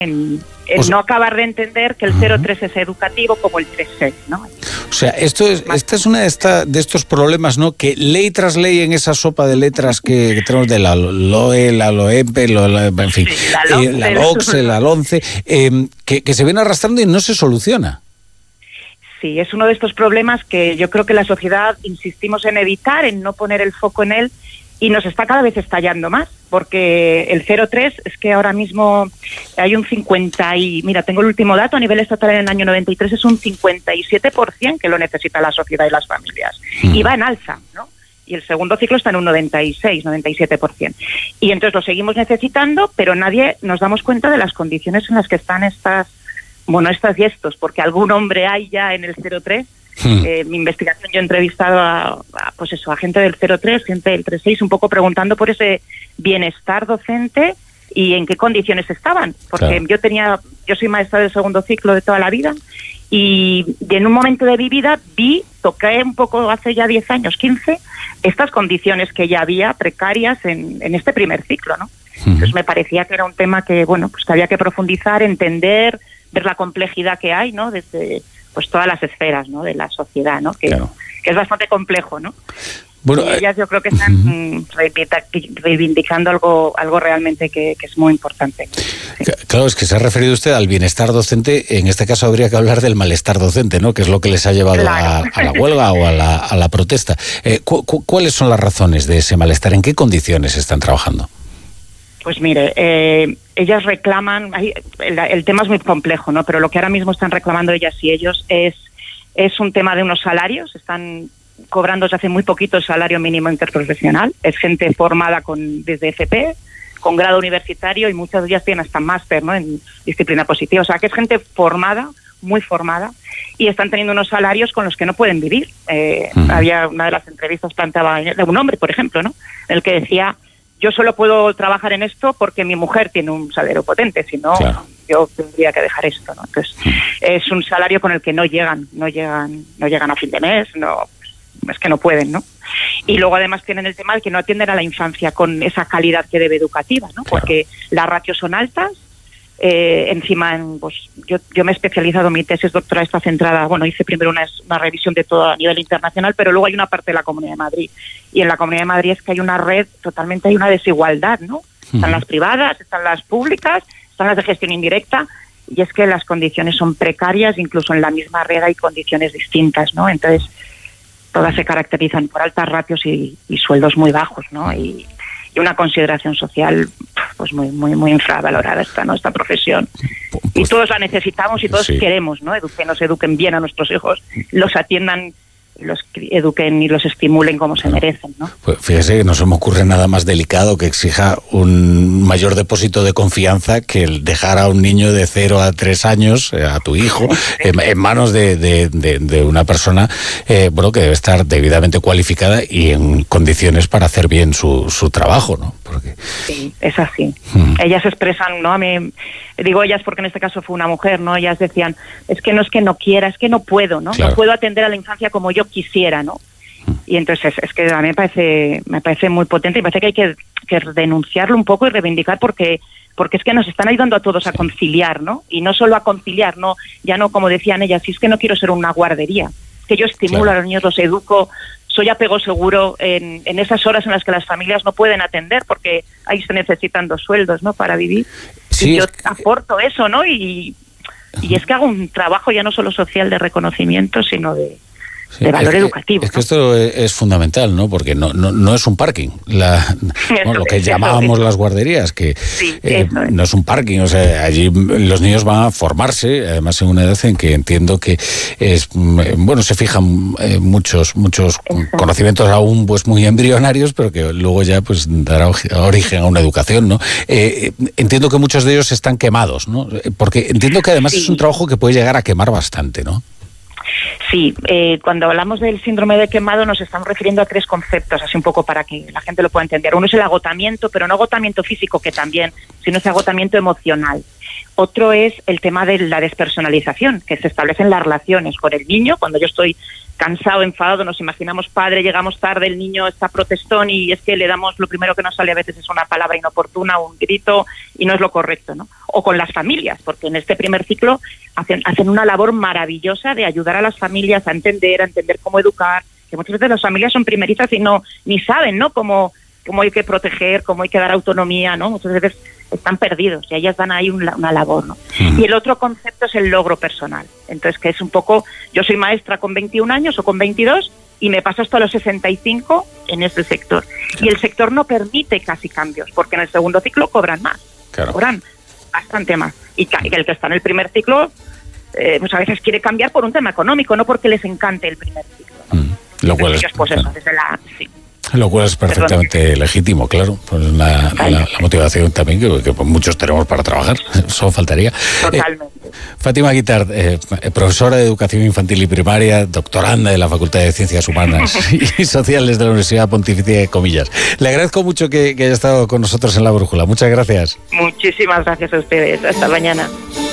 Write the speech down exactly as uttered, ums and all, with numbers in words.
en, en o sea, no acabar de entender que el cero tres es educativo como el tres seis, ¿no? O sea, esto es, esta es una de, esta, de estos problemas, ¿no? Que ley tras ley en esa sopa de letras que, que tenemos de la LOE, la LOEPE, lo, la, en fin, Sí, la LOCSE, eh, la LOCSE, la LONCE, eh, que, que se viene arrastrando y no se soluciona. Sí, es uno de estos problemas que yo creo que la sociedad insistimos en evitar, en no poner el foco en él, y nos está cada vez estallando más, porque el cero tres es que ahora mismo hay un cincuenta y... Mira, tengo el último dato, a nivel estatal en el año noventa y tres es un cincuenta y siete por ciento que lo necesita la sociedad y las familias. Mm. Y va en alza, ¿no? Y el segundo ciclo está en un noventa y seis, noventa y siete por ciento. Y entonces lo seguimos necesitando, pero nadie nos damos cuenta de las condiciones en las que están estas, bueno, estas y estos, porque algún hombre hay ya en el cero tres. Hmm. Eh, mi investigación, yo he entrevistado a, a, pues eso, a gente del cero tres, gente del tres seis, un poco preguntando por ese bienestar docente y en qué condiciones estaban, porque claro. yo tenía, yo soy maestra del segundo ciclo de toda la vida y, y en un momento de mi vida vi, toqué un poco hace ya diez años, quince, estas condiciones que ya había precarias en, en este primer ciclo, ¿no? Hmm. Entonces me parecía que era un tema que, bueno, pues que había que profundizar, entender, ver la complejidad que hay, ¿no? Desde pues todas las esferas, ¿no? De la sociedad, ¿no? Que, claro. que es bastante complejo, ¿no? Bueno, y ellas yo creo que están uh-huh. reivindicando algo algo realmente que, que es muy importante. Sí. Claro, es que se ha referido usted al bienestar docente, en este caso habría que hablar del malestar docente, ¿no? Que es lo que les ha llevado claro. a, a la huelga o a la, a la protesta. Eh, cu- cu- ¿Cuáles son las razones de ese malestar? ¿En qué condiciones están trabajando? Pues mire, eh, ellas reclaman, el, el tema es muy complejo, ¿no? Pero lo que ahora mismo están reclamando ellas y ellos es, es un tema de unos salarios, están cobrando desde hace muy poquito el salario mínimo interprofesional, es gente formada con desde F P, con grado universitario y muchas de ellas tienen hasta máster, ¿no? En disciplina positiva, o sea que es gente formada, muy formada, y están teniendo unos salarios con los que no pueden vivir. Eh, uh-huh. Había una de las entrevistas planteaba de un hombre, por ejemplo, ¿no? En el que decía: yo solo puedo trabajar en esto porque mi mujer tiene un salario potente, si no, claro. yo tendría que dejar esto, ¿no? Entonces, sí. es un salario con el que no llegan, no llegan, no llegan a fin de mes, no, es que no pueden, ¿no? Y luego además tienen el tema de que no atienden a la infancia con esa calidad que debe educativa, ¿no? Claro. Porque las ratios son altas. Eh, encima, en, pues yo, yo me he especializado, mi tesis doctoral está centrada, bueno, hice primero una, una revisión de todo a nivel internacional, pero luego hay una parte de la Comunidad de Madrid, y en la Comunidad de Madrid es que hay una red, totalmente hay una desigualdad, ¿no? Uh-huh. Están las privadas, están las públicas, están las de gestión indirecta, y es que las condiciones son precarias, incluso en la misma red hay condiciones distintas, ¿no? Entonces, todas se caracterizan por altas ratios y, y sueldos muy bajos, ¿no? Y, y una consideración social pues muy muy muy infravalorada esta, ¿no? Esta profesión. Pues, y todos la necesitamos y todos sí. queremos, ¿no? Que nos eduquen bien a nuestros hijos, los atiendan, los eduquen y los estimulen como se merecen, ¿no? Pues fíjese que no se me ocurre nada más delicado que exija un mayor depósito de confianza que el dejar a un niño de cero a tres años, eh, a tu hijo, en, en manos de, de, de, de una persona eh, bueno, que debe estar debidamente cualificada y en condiciones para hacer bien su, su trabajo, ¿no? Porque... Sí, es así. Hmm. Ellas expresan, ¿no? A mí, digo ellas porque en este caso fue una mujer, ¿no? Ellas decían, es que no es que no quiera, es que no puedo, ¿no? Claro. No puedo atender a la infancia como yo quisiera, ¿no? Y entonces es que a mí me parece me parece muy potente y me parece que hay que, que denunciarlo un poco y reivindicar porque porque es que nos están ayudando a todos a conciliar, ¿no? Y no solo a conciliar, no, ya no como decían ellas, si es que no quiero ser una guardería, que yo estimulo claro. a los niños, los educo, soy apego seguro en, en esas horas en las que las familias no pueden atender porque ahí se necesitan dos sueldos, ¿no? Para vivir. Sí, y yo es... aporto eso, ¿no? Y, y es que hago un trabajo ya no solo social de reconocimiento, sino de Sí, de valor es, educativo. Es que ¿no? esto es fundamental, ¿no? Porque no, no, no es un parking, la, no, lo que es, llamábamos eso, las guarderías, que sí, eh, es. no es un parking, o sea, allí los niños van a formarse, además en una edad en que entiendo que es, bueno, se fijan eh, muchos muchos eso. conocimientos aún pues muy embrionarios, pero que luego ya pues dará origen a una educación, ¿no? Eh, entiendo que muchos de ellos están quemados, ¿no? Porque entiendo que además sí. es un trabajo que puede llegar a quemar bastante, ¿no? Sí, eh, cuando hablamos del síndrome de quemado nos estamos refiriendo a tres conceptos, así un poco para que la gente lo pueda entender. Uno es el agotamiento, pero no agotamiento físico, que también, sino ese agotamiento emocional. Otro es el tema de la despersonalización, que se establecen las relaciones con el niño. Cuando yo estoy cansado, enfadado, nos imaginamos padre, llegamos tarde, el niño está protestón y es que le damos, lo primero que nos sale a veces es una palabra inoportuna, un grito, y no es lo correcto, ¿no? O con las familias, porque en este primer ciclo hacen, hacen una labor maravillosa de ayudar a las familias a entender, a entender cómo educar, que muchas veces las familias son primerizas y no ni saben, ¿no?, cómo, cómo hay que proteger, cómo hay que dar autonomía, ¿no? Muchas veces están perdidos y ellas dan ahí una, una labor, ¿no? Uh-huh. Y el otro concepto es el logro personal. Entonces, que es un poco, yo soy maestra con veintiún años o con veintidós y me paso hasta los sesenta y cinco en este sector. Claro. Y el sector no permite casi cambios, porque en el segundo ciclo cobran más, claro. cobran bastante más. Y el que está en el primer ciclo, eh, pues a veces quiere cambiar por un tema económico, no porque les encante el primer ciclo, ¿no? Uh-huh. Lo cual ellos, es, pues eso, desde la... Sí. Lo cual es perfectamente Perdón. legítimo, claro. Pues la, la, la motivación también que, que muchos tenemos para trabajar, eso faltaría. Totalmente. Eh, Fátima Guitart, eh, profesora de Educación Infantil y Primaria, doctoranda de la Facultad de Ciencias Humanas y Sociales de la Universidad Pontificia de Comillas. Le agradezco mucho que, que haya estado con nosotros en La Brújula. Muchas gracias. Muchísimas gracias a ustedes. Hasta mañana.